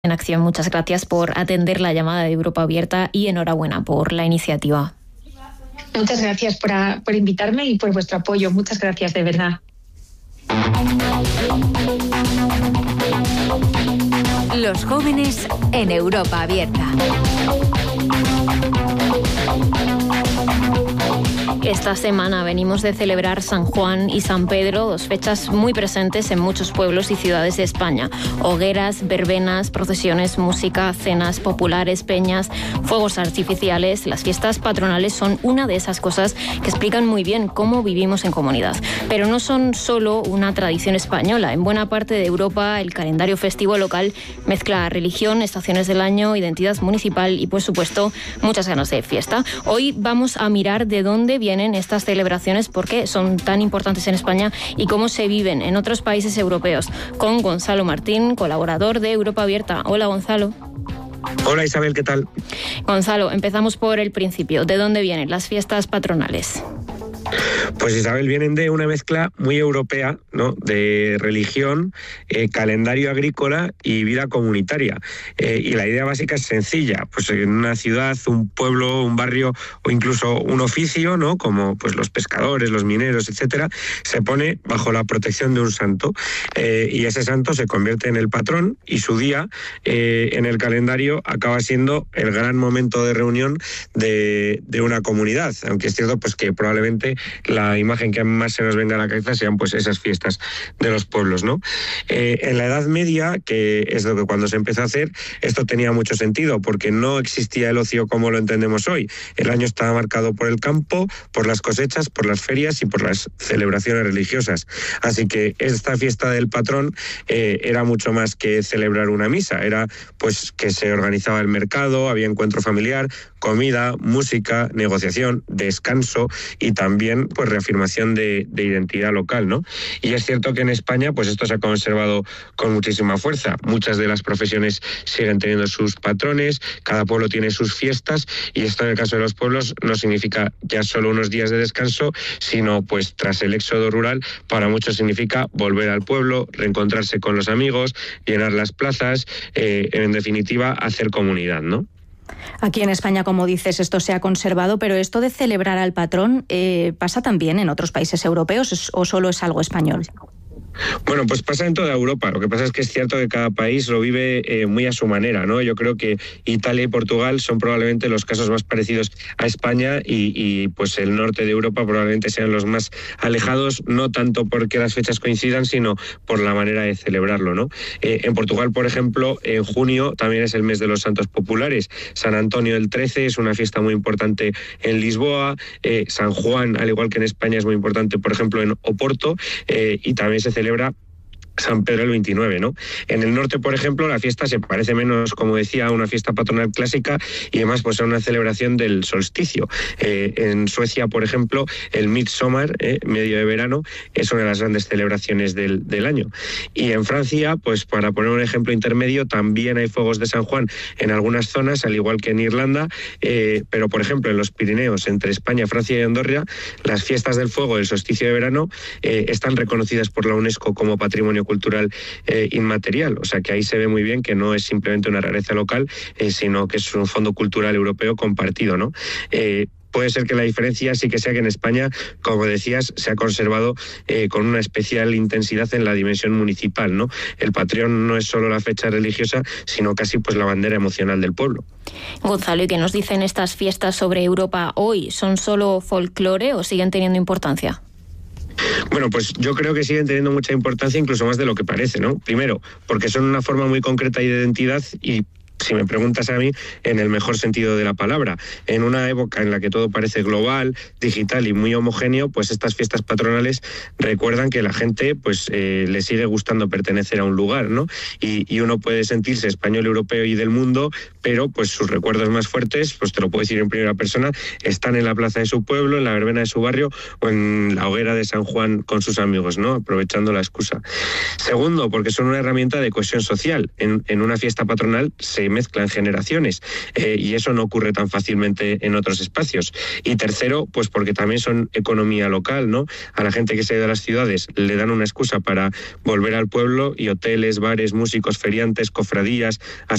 en acción. Muchas gracias por atender la llamada de Europa Abierta y enhorabuena por la iniciativa. Muchas gracias por invitarme y por vuestro apoyo. Muchas gracias, de verdad. Los jóvenes en Europa Abierta. Esta semana venimos de celebrar San Juan y San Pedro, dos fechas muy presentes en muchos pueblos y ciudades de España. Hogueras, verbenas, procesiones, música, cenas populares, peñas, fuegos artificiales. Las fiestas patronales son una de esas cosas que explican muy bien cómo vivimos en comunidad. Pero no son solo una tradición española. En buena parte de Europa el calendario festivo local mezcla religión, estaciones del año, identidad municipal y, por supuesto, muchas ganas de fiesta. Hoy vamos a mirar de dónde vienen estas celebraciones, por qué son tan importantes en España y cómo se viven en otros países europeos, con Gonzalo Martín, colaborador de Europa Abierta. Hola, Gonzalo. Hola, Isabel, ¿qué tal? Gonzalo, empezamos por el principio. ¿De dónde vienen las fiestas patronales? Pues, Isabel, vienen de una mezcla muy europea, ¿no? De religión, calendario agrícola y vida comunitaria. Y la idea básica es sencilla. Pues en una ciudad, un pueblo, un barrio o incluso un oficio, ¿no? Como pues los pescadores, los mineros, etcétera, se pone bajo la protección de un santo. Y ese santo se convierte en el patrón y su día en el calendario acaba siendo el gran momento de reunión de una comunidad. Aunque es cierto pues que probablemente la imagen que más se nos venga a la cabeza sean pues esas fiestas de los pueblos, ¿no? En la Edad Media, que es lo que cuando se empezó a hacer, esto tenía mucho sentido, porque no existía el ocio como lo entendemos hoy. El año estaba marcado por el campo, por las cosechas, por las ferias y por las celebraciones religiosas. Así que esta fiesta del patrón era mucho más que celebrar una misa, era pues que se organizaba el mercado, había encuentro familiar, comida, música, negociación, descanso y también pues reafirmación de identidad local, ¿no? Y es cierto que en España pues esto se ha conservado con muchísima fuerza. Muchas de las profesiones siguen teniendo sus patrones, cada pueblo tiene sus fiestas y esto en el caso de los pueblos no significa ya solo unos días de descanso, sino pues tras el éxodo rural para muchos significa volver al pueblo, reencontrarse con los amigos, llenar las plazas, en definitiva hacer comunidad, ¿no? Aquí en España, como dices, esto se ha conservado, pero esto de celebrar al patrón, ¿pasa también en otros países europeos o solo es algo español? Bueno, pues pasa en toda Europa. Lo que pasa es que es cierto que cada país lo vive muy a su manera, ¿no? Yo creo que Italia y Portugal son probablemente los casos más parecidos a España y pues el norte de Europa probablemente sean los más alejados, no tanto porque las fechas coincidan, sino por la manera de celebrarlo, ¿no? En Portugal, por ejemplo, en junio también es el mes de los santos populares. San Antonio el 13 es una fiesta muy importante en Lisboa. San Juan, al igual que en España, es muy importante, por ejemplo, en Oporto, y también se celebra San Pedro el 29, ¿no? En el norte, por ejemplo, la fiesta se parece menos, como decía, a una fiesta patronal clásica y además pues a una celebración del solsticio. En Suecia, por ejemplo, el Midsommar, medio de verano, es una de las grandes celebraciones del año. Y en Francia, pues para poner un ejemplo intermedio, también hay fuegos de San Juan en algunas zonas, al igual que en Irlanda, pero por ejemplo en los Pirineos, entre España, Francia y Andorra, las fiestas del fuego del solsticio de verano están reconocidas por la UNESCO como patrimonio cultural inmaterial, o sea que ahí se ve muy bien que no es simplemente una rareza local, sino que es un fondo cultural europeo compartido, ¿no? Puede ser que la diferencia sí que sea que en España, como decías, se ha conservado con una especial intensidad en la dimensión municipal, ¿no? El patrón no es solo la fecha religiosa, sino casi pues la bandera emocional del pueblo. Gonzalo, ¿y qué nos dicen estas fiestas sobre Europa hoy? ¿Son solo folclore o siguen teniendo importancia? Bueno, pues yo creo que siguen teniendo mucha importancia, incluso más de lo que parece, ¿no? Primero, porque son una forma muy concreta de identidad y, si me preguntas a mí, en el mejor sentido de la palabra. En una época en la que todo parece global, digital y muy homogéneo, pues estas fiestas patronales recuerdan que la gente pues le sigue gustando pertenecer a un lugar, ¿no? Y uno puede sentirse español, europeo y del mundo, pero pues sus recuerdos más fuertes, pues te lo puedo decir en primera persona, están en la plaza de su pueblo, en la verbena de su barrio o en la hoguera de San Juan con sus amigos, ¿no? Aprovechando la excusa. Segundo, porque son una herramienta de cohesión social. En una fiesta patronal se mezclan generaciones, y eso no ocurre tan fácilmente en otros espacios. Y tercero, pues porque también son economía local, ¿no? A la gente que se ha ido a las ciudades le dan una excusa para volver al pueblo, y hoteles, bares, músicos, feriantes, cofradías,